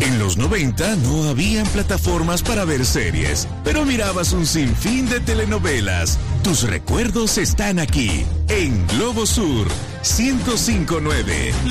En los 90 no habían plataformas para ver series, pero mirabas un sinfín de telenovelas. Tus recuerdos están aquí, en Globo Sur 105.9,